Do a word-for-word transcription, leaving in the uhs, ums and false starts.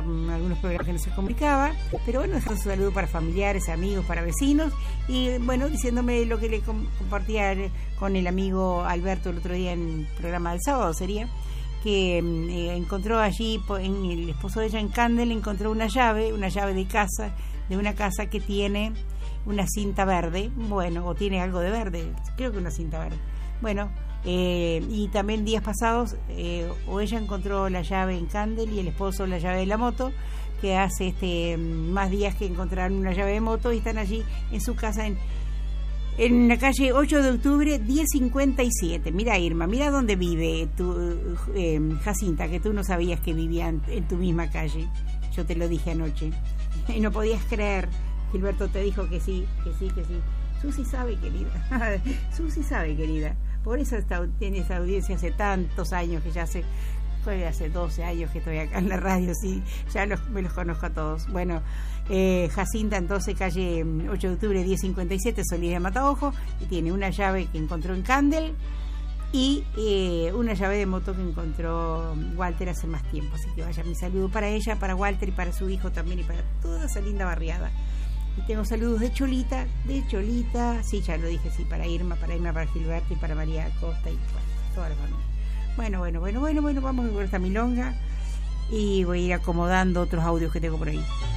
um, algunos programas que no se comunicaba, pero bueno, dejando un saludo para familiares, amigos, para vecinos, y bueno, diciéndome lo que le com- compartía con el amigo Alberto el otro día en el programa del sábado, sería que eh, encontró allí, en el esposo de ella en Candel, encontró una llave, una llave de casa, de una casa que tiene una cinta verde, bueno, o tiene algo de verde, creo que una cinta verde, bueno, eh, y también días pasados, eh, o ella encontró la llave en Candel y el esposo la llave de la moto, que hace este más días que encontraron una llave de moto y están allí en su casa en en la calle ocho de octubre, diez cincuenta y siete. Mira, Irma, mira dónde vive tu, eh, Jacinta, que tú no sabías que vivía en, en tu misma calle. Yo te lo dije anoche. Y no podías creer. Gilberto te dijo que sí, que sí, que sí. Susi sabe, querida. Susi sabe, querida. Por eso está, tiene esa audiencia hace tantos años, que ya hace, fue hace doce años que estoy acá en la radio, sí, ya los, me los conozco a todos. Bueno, eh, Jacinta, entonces, calle ocho de octubre, diez cincuenta y siete, Solís de Mataojo, y tiene una llave que encontró en Candel y eh, una llave de moto que encontró Walter hace más tiempo. Así que vaya mi saludo para ella, para Walter y para su hijo también y para toda esa linda barriada. Y tengo saludos de Cholita, de Cholita, sí, ya lo dije, sí, para Irma, para Irma, para Gilberto y para María Acosta y bueno, toda la familia. Bueno, bueno, bueno, bueno, bueno, vamos con esta milonga y voy a ir acomodando otros audios que tengo por ahí.